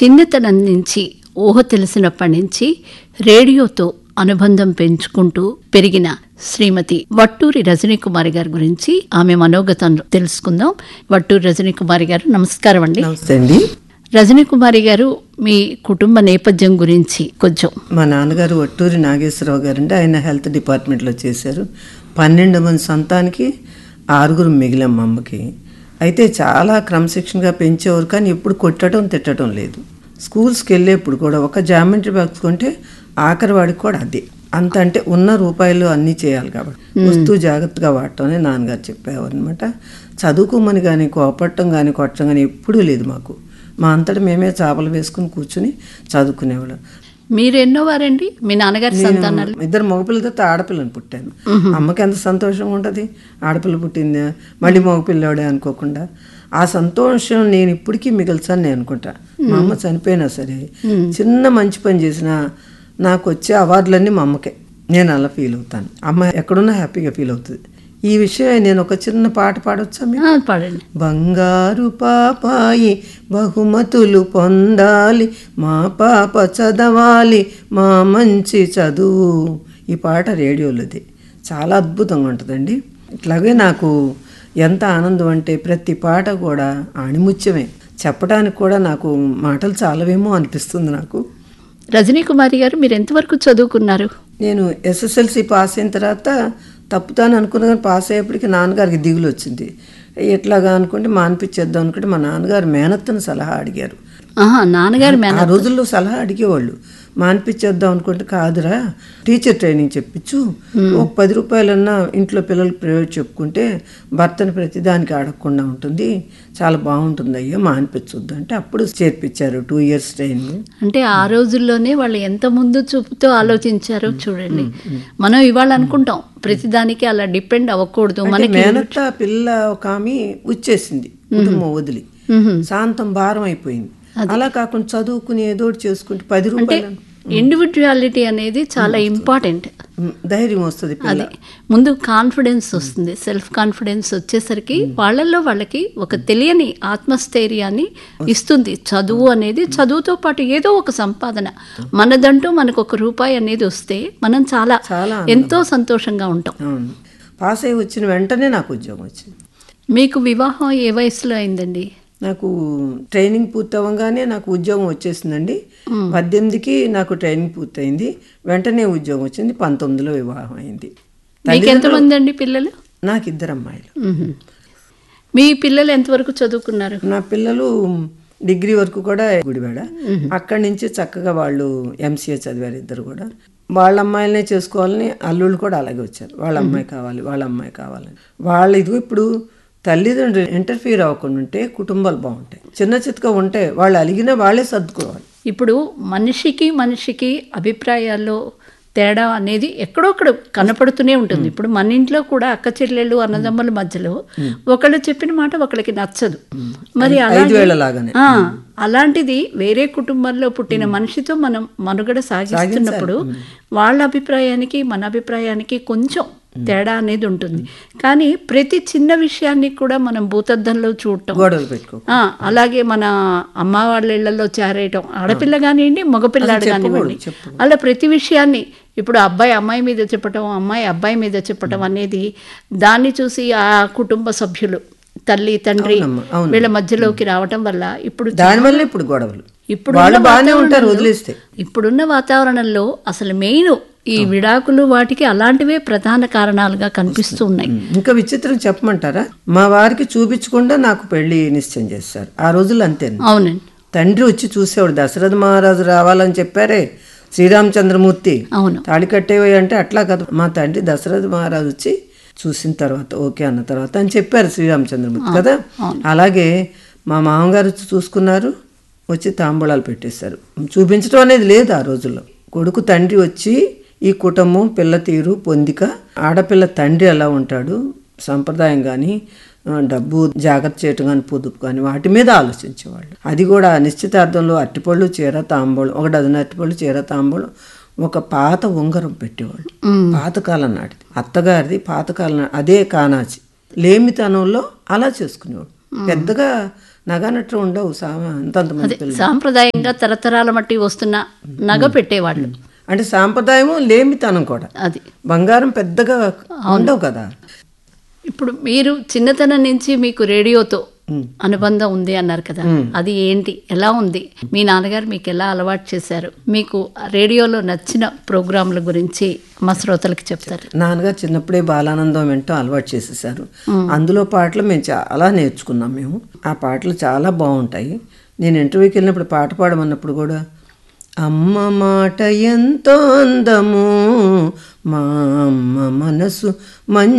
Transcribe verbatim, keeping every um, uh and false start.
చిన్నతనం నుంచి ఊహ తెలిసినప్పటి నుంచి రేడియోతో అనుబంధం పెంచుకుంటూ పెరిగిన శ్రీమతి వట్టూరి రజనీకుమారి గారి గురించి ఆమె మనోగతం తెలుసుకుందాం. వట్టూరి రజనీకుమారి గారు నమస్కారం అండి. నమస్తే అండి. రజనీకుమారి గారు, మీ కుటుంబ నేపథ్యం గురించి కొంచెం. మా నాన్నగారు వట్టూరి నాగేశ్వరరావు గారు అండి. ఆయన హెల్త్ డిపార్ట్మెంట్లో చేశారు. పన్నెండు మంది సంతానికి ఆరుగురు మిగిలాం మా అమ్మకి. అయితే చాలా క్రమశిక్షణగా పెంచేవారు, కానీ ఎప్పుడు కొట్టడం తిట్టడం లేదు. స్కూల్స్కి వెళ్ళేప్పుడు కూడా ఒక జామెంట్రీ బాక్స్ కొంటే ఆఖరి వాడికి కూడా అదే అంత, అంటే ఉన్న రూపాయలు అన్నీ చేయాలి కాబట్టి వస్తువు జాగ్రత్తగా వాడటం అని నాన్నగారు చెప్పేవారు అనమాట. చదువుకోమని కానీ కోపట్టం కానీ కొట్టడం కానీ ఎప్పుడూ లేదు మాకు. మా అంతటా మేమే చేపలు వేసుకుని కూర్చుని చదువుకునేవాళ్ళం. మీరు ఎన్నో వారండి మీ నాన్నగారి సంతానాలు? ఇద్దరు మగపిల్లతో ఆడపిల్లని పుట్టాను. అమ్మకి ఎంత సంతోషంగా ఉంటుంది, ఆడపిల్ల పుట్టిందా మళ్ళీ మగపిల్లవాడే అనుకోకుండా. ఆ సంతోషం నేను ఇప్పటికీ మిగిల్చాను నేను అనుకుంటా. మా అమ్మ చనిపోయినా సరే చిన్న మంచి పని చేసినా నాకు వచ్చే అవార్డులన్నీ మా అమ్మకే. నేను అలా ఫీల్ అవుతాను. అమ్మ ఎక్కడున్నా హ్యాపీగా ఫీల్ అవుతుంది. ఈ విషయం నేను ఒక చిన్న పాట పాడొచ్చా? పాడండి. బంగారు పాపాయి బహుమతులు పొందాలి, మా పాప చదవాలి మా మంచి చదువు. ఈ పాట రేడియోలోది. చాలా అద్భుతంగా ఉంటుందండి. ఇట్లాగే నాకు ఎంత ఆనందం అంటే ప్రతి పాట కూడా ఆణిముత్యమే. చెప్పడానికి కూడా నాకు మాటలు చాలవేమో అనిపిస్తుంది నాకు. రజనీకుమారి గారు, మీరు ఎంతవరకు చదువుకున్నారు? నేను ఎస్ఎస్ఎల్సి పాస్ అయిన తర్వాత తప్పుతాను అనుకున్నా, కానీ పాస్ అయ్యేప్పటికి నాన్నగారికి దిగులు వచ్చింది. ఎట్లాగా అనుకుంటే మానిపించేద్దాం అనుకుంటే మా నాన్నగారు మేనత్తను సలహా అడిగారు. నాన్నగారు ఆ రోజుల్లో సలహా అడిగేవాళ్ళు. మానిపించేద్దాం అనుకుంటే కాదురా, టీచర్ ట్రైనింగ్ చెప్పించు, ఒక పది రూపాయలన్నా ఇంట్లో పిల్లలు ప్రైవేట్ చెప్పుకుంటే భర్తను ప్రతిదానికి అడగకుండా ఉంటుంది, చాలా బాగుంటుంది అయ్యా మానిపించొద్దు అంటే అప్పుడు చేర్పించారు. Two years training. అంటే ఆ రోజుల్లోనే వాళ్ళు ఎంత ముందు చూపుతో ఆలోచించారో చూడండి. మనం ఇవాళ అనుకుంటాం ప్రతిదానికి అలా డిపెండ్ అవ్వకూడదు. మనకి మేనత్త పిల్ల ఒక ఆమె వచ్చేసింది కుటుంబం వదిలి, శాంతం భారం అయిపోయింది. అలా కాకుండా చదువుకుని ఏదో చేసుకుంటే పది రూపాయలు. ఇండివిజువాలిటీ అనేది చాలా ఇంపార్టెంట్. ధైర్యం వస్తుంది, అది ముందు కాన్ఫిడెన్స్ వస్తుంది. సెల్ఫ్ కాన్ఫిడెన్స్ వచ్చేసరికి వాళ్ళల్లో వాళ్ళకి ఒక తెలియని ఆత్మస్థైర్యాన్ని ఇస్తుంది చదువు అనేది. చదువుతో పాటు ఏదో ఒక సంపాదన మనదంటూ మనకు ఒక రూపాయి అనేది వస్తే మనం చాలా ఎంతో సంతోషంగా ఉంటాం. పాస్ అయ్యి వచ్చిన వెంటనే నాకు ఉద్యోగం వచ్చింది. మీకు వివాహం ఏ వయసులో అయిందండి? నాకు ట్రైనింగ్ పూర్తి అవ్వగానే నాకు ఉద్యోగం వచ్చేసిందండి. పద్దెనిమిదికి నాకు ట్రైనింగ్ పూర్తయింది, వెంటనే ఉద్యోగం వచ్చింది. పంతొమ్మిదిలో వివాహం అయింది. మీకు ఎంతమంది అండి పిల్లలు? నాకు ఇద్దరు అమ్మాయిలు. మీ పిల్లలు ఎంతవరకు చదువుకున్నారు? నా పిల్లలు డిగ్రీ వరకు కూడా గుడివాడ. అక్కడి నుంచి చక్కగా వాళ్ళు ఎంసీఏ చదివారు ఇద్దరు కూడా. వాళ్ళ అమ్మాయిలనే చేసుకోవాలని అల్లుళ్ళు కూడా అలాగే వచ్చారు. వాళ్ళ అమ్మాయి కావాలి వాళ్ళ అమ్మాయి కావాలని. వాళ్ళు ఇది ఇప్పుడు తల్లిదండ్రులు ఇంటర్ఫీర్ అవ్వకుండా ఉంటే కుటుంబాలు బాగుంటాయి. చిన్న చితక ఉంటే వాళ్ళు అలిగినా వాళ్ళే సర్దుకోవాలి. ఇప్పుడు మనిషికి మనిషికి అభిప్రాయాల్లో తేడా అనేది ఎక్కడొక్కడ కనపడుతూనే ఉంటుంది. ఇప్పుడు మన ఇంట్లో కూడా అక్క చెల్లెళ్ళు అన్నదమ్ముల మధ్యలో ఒకళ్ళు చెప్పిన మాట ఒకళ్ళకి నచ్చదు. మరి అలాంటిది వేరే కుటుంబంలో పుట్టిన మనిషితో మనం మనుగడ సాగిస్తున్నప్పుడు వాళ్ళ అభిప్రాయానికి మన అభిప్రాయానికి కొంచెం తేడా అనేది ఉంటుంది. కానీ ప్రతి చిన్న విషయాన్ని కూడా మనం భూతద్దంలో చూడటం, అలాగే మన అమ్మ వాళ్ళ ఇళ్లలో చేరేయటం, ఆడపిల్ల కానివ్వండి మగపిల్లాడు కానివ్వండి, అలా ప్రతి విషయాన్ని ఇప్పుడు అబ్బాయి అమ్మాయి మీద చెప్పటం, అమ్మాయి అబ్బాయి మీద చెప్పటం అనేది దాన్ని చూసి ఆ కుటుంబ సభ్యులు తల్లి తండ్రి వీళ్ళ మధ్యలోకి రావటం వల్ల ఇప్పుడు దానివల్ల ఇప్పుడు గొడవలు. ఇప్పుడు వదిలేస్తే ఇప్పుడున్న వాతావరణంలో అసలు మెయిన్ ఈ విడాకులు వాటికి అలాంటివే ప్రధాన కారణాలుగా కనిపిస్తూ ఉన్నాయి. ఇంకా విచిత్రం చెప్పమంటారా? మా వారికి చూపించకుండా నాకు పెళ్లి నిశ్చయం చేశారు. ఆ రోజులు అంతే. అవునండి. తండ్రి వచ్చి చూసేవాడు. దశరథ మహారాజు రావాలని చెప్పారే శ్రీరామచంద్రమూర్తి, అవును తాళి కట్టేవి అంటే అట్లా కదా. మా తండ్రి దశరథ మహారాజు వచ్చి చూసిన తర్వాత ఓకే అన్న తర్వాత అని చెప్పారు శ్రీరామచంద్రమూర్తి కదా. అలాగే మా మామగారు వచ్చి చూసుకున్నారు, వచ్చి తాంబూలాలు పెట్టేశారు. చూపించడం అనేది లేదు ఆ రోజుల్లో. కొడుకు తండ్రి వచ్చి ఈ కుటుంబం పిల్ల తీరు పొందిక, ఆడపిల్ల తండ్రి ఎలా ఉంటాడు, సంప్రదాయం కానీ డబ్బు జాగ్రత్త చేయటం కానీ పొదుపు కానీ వాటి మీద ఆలోచించేవాళ్ళు. అది కూడా నిశ్చితార్థంలో అరటిపళ్ళు చీర తాంబూలం, ఒక డజన్ అరటిపళ్ళు చీర తాంబూలం, ఒక పాత ఉంగరం పెట్టేవాళ్ళు. పాతకాలం నాటిది అత్తగారిది, పాతకాలం అదే కానాచి. లేమితనంలో అలా చేసుకునేవాడు. పెద్దగా నగనట్లు ఉండవు సా అంతంతమంది పిల్లలు. సాంప్రదాయంగా తరతరాల మట్టి వస్తున్న నగ పెట్టేవాళ్ళు. అంటే సాంప్రదాయము లేమితనం కూడా. అది బంగారం పెద్దగా ఉండవు కదా. ఇప్పుడు మీరు చిన్నతనం నుంచి మీకు రేడియోతో అనుబంధం ఉంది అన్నారు కదా, అది ఏంటి, ఎలా ఉంది, మీ నాన్నగారు మీకు ఎలా అలవాటు చేశారు, మీకు రేడియోలో నచ్చిన ప్రోగ్రాంల గురించి మా శ్రోతలకి చెప్తారు. నాన్నగారు చిన్నప్పుడే బాలానందం వింటూ అలవాటు చేసేసారు. అందులో పాటలు మేము చాలా నేర్చుకున్నాం. మేము ఆ పాటలు చాలా బాగుంటాయి. నేను ఇంటర్వ్యూకి వెళ్ళినప్పుడు పాట పాడమన్నప్పుడు కూడా, అమ్మ మాట ఎంతో అందము, మా అమ్మ మనసు మంచి